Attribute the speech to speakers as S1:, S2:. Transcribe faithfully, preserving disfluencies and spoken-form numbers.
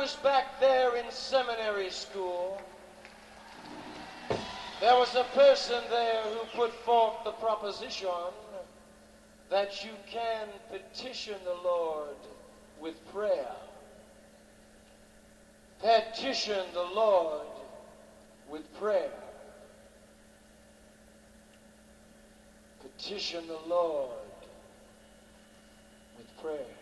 S1: was back there in seminary school, there was a person there who put forth the proposition that you can petition the Lord with prayer. Petition the Lord with prayer. Petition the Lord with prayer.